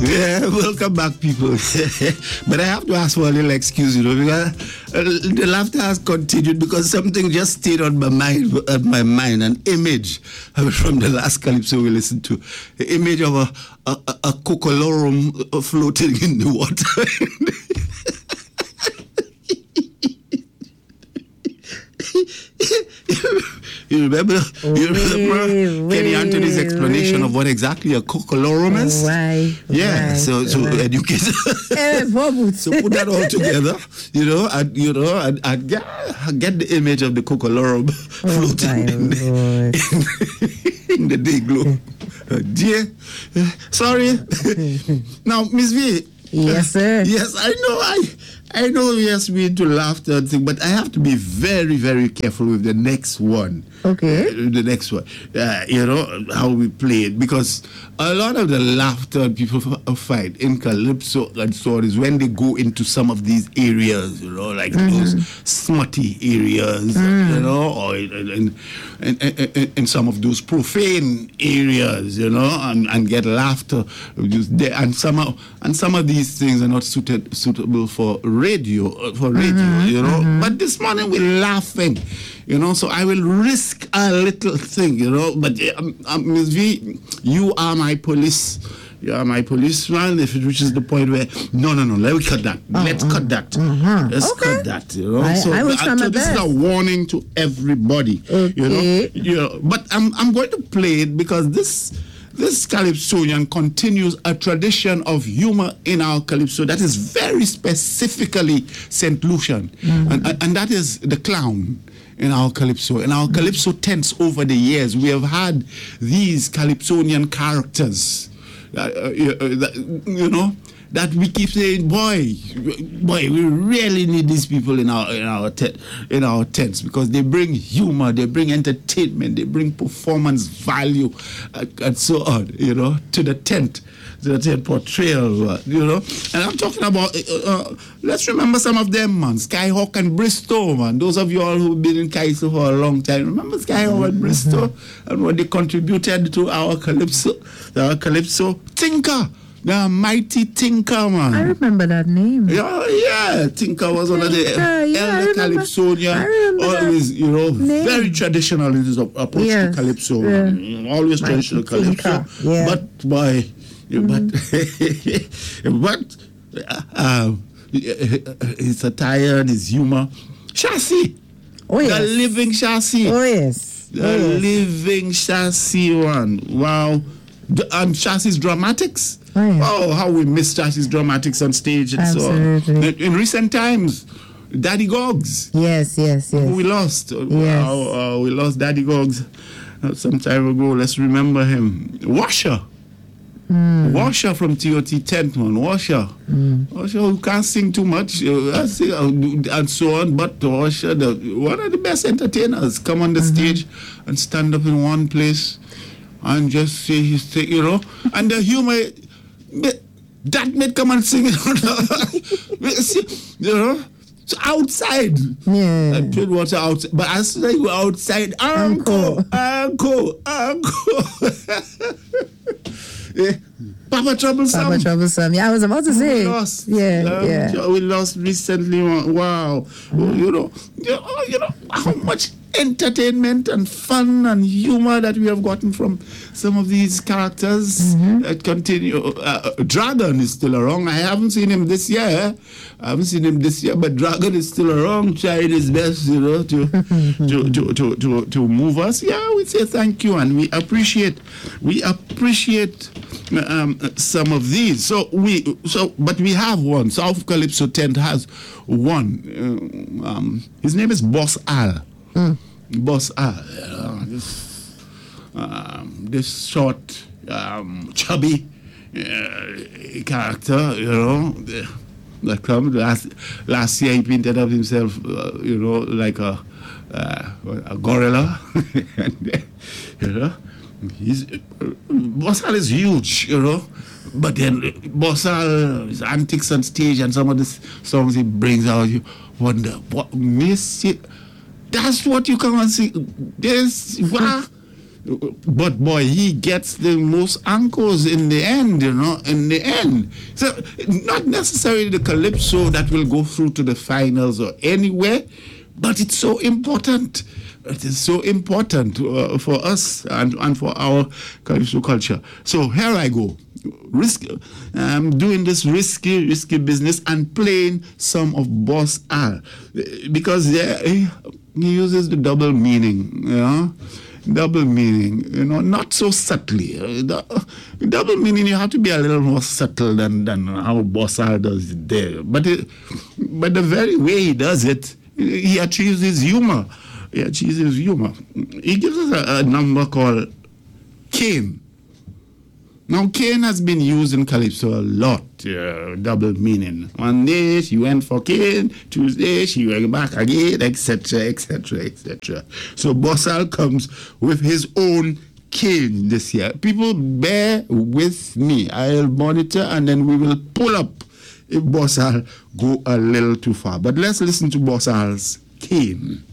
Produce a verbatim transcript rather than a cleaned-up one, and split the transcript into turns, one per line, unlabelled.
Yeah, welcome back, people. But I have to ask for a little excuse, you know, because uh, the laughter has continued because something just stayed on my mind, on my mind, an image from the last calypso we listened to, the image of a a, a cocolorum floating in the water. You remember, you remember Kenny Anthony's explanation of what exactly a cocolorum is?
Why?
Yeah,
why,
so so
why.
educate. So put that all together, you know, and you know, and, and get, get the image of the cocolorum
Oh,
floating in the, in, in the day glow. Uh, dear, uh, sorry. Now, Miss V.
Yes, sir.
Yes, I know. I I know we asked me to laughter and thing, but I have to be very, very careful with the next one.
Okay.
Uh, the next one. Uh, you know, how we play it. Because a lot of the laughter people f- find in calypso and so on is when they go into some of these areas, you know, like mm-hmm. those smutty areas, mm. you know, or in, in, in, in, in some of those profane areas, you know, and, and get laughter. And some of, and some of these things are not suited, suitable for radio, for radio, mm-hmm. you know. Mm-hmm. But this morning we're laughing, you know, so I will risk a little thing, you know. But um, um, Miss V, you are my police. You are my policeman. If it reaches the point where no, no, no, let me cut that. Uh, Let's uh, cut that. Uh-huh. Let's
okay.
cut that. You know.
I,
so,
I will try
uh,
my
so this
best.
is a warning to everybody.
Okay.
You know. You know. But I'm I'm going to play it because this. This calypsonian continues a tradition of humor in our calypso that is very specifically Saint Lucian, mm-hmm. and, and that is the clown in our calypso. In our calypso tents over the years, we have had these calypsonian characters, uh, uh, uh, you know, that we keep saying, boy, boy, we really need these people in our in our tent, in our tents because they bring humor, they bring entertainment, they bring performance value, uh, and so on, you know, to the tent, to the tent portrayal, uh, you know. And I'm talking about, uh, uh, let's remember some of them, man. Skyhawk and Bristow, man. Those of you all who've been in Kaiso for a long time, remember Skyhawk and Bristow mm-hmm. and what they contributed to our calypso, our calypso. Tinker. The mighty Tinker, man.
I remember that name.
Yeah, yeah. Tinker was one of the
Tinker, yeah,
elder calypsonian. Always, you know,
name.
very traditional in his approach yes, to calypso. Yeah. Always mighty traditional calypso.
Yeah.
But, boy, mm-hmm. but, but, uh, his attire and his humor. Chassis.
Oh, yes.
The living chassis.
Oh, yes.
The
oh, yes.
living chassis one. Wow. And chassis dramatics.
Oh, yeah.
oh, how we miss chassis dramatics on stage and
Absolutely.
so on. In, in recent times, Daddy Gogs.
Yes, yes, yes.
Who we lost.
Yes.
Uh, uh, we lost Daddy Gogs uh, some time ago. Let's remember him. Washer. Mm. Washer from T O T Tent, man. Washer. Mm. Washer who can't sing too much uh, sing, uh, and so on, but Washer, the, one of the best entertainers, come on the mm-hmm. stage and stand up in one place and just say his thing, you know. And the humor, that made come and sing it, you know. So outside,
yeah.
I played water outside, but as soon as you go outside, uncle, uncle, uncle. Yeah. Papa Troublesome.
Papa Troublesome. Yeah, I was about to say.
We lost.
Yeah,
um,
yeah.
We lost recently. Wow. Mm. You know, you know, you know how much entertainment and fun and humor that we have gotten from some of these characters mm-hmm. that continue. Uh, Dragon is still around. I haven't seen him this year. I haven't seen him this year, but Dragon is still around, trying his best, you know, to to, to, to, to, to move us. Yeah, we say thank you and we appreciate, we appreciate um, some of these. So we, so, but we have one. South Calypso Tent has one. Uh, um, his name is Boss Al. Mm. Boss Al, uh, this, um, this short, um, chubby uh, character, you know, that comes last last year he painted up himself, uh, you know, like a uh, a gorilla, and, you know, he's uh, Boss Al is huge, you know. But then Boss Al, his antics on stage and some of the songs he brings out, you wonder what miss it. That's what you come and see. This, wow, But boy, he gets the most anchors in the end, you know, in the end. So not necessarily the calypso that will go through to the finals or anywhere, but it's so important. It is so important uh, for us and, and for our calypso culture. So here I go. Risk, I'm doing this risky, risky business and playing some of Boss Al. Because yeah, he uses the double meaning, you know. Double meaning, you know, not so subtly. Uh, double meaning, you have to be a little more subtle than, than how Bossar does it there. But it, but the very way he does it, he achieves his humor. He achieves his humor. He gives us a, a number called Cain. Now, Cain has been used in Calypso a lot, uh, double meaning. One day she went for Cain, Tuesday she went back again, et cetera, et cetera, et cetera. So Bossal comes with his own Cain this year. People bear with me. I'll monitor and then we will pull up if Bossal go a little too far. But let's listen to Bossal's Cain.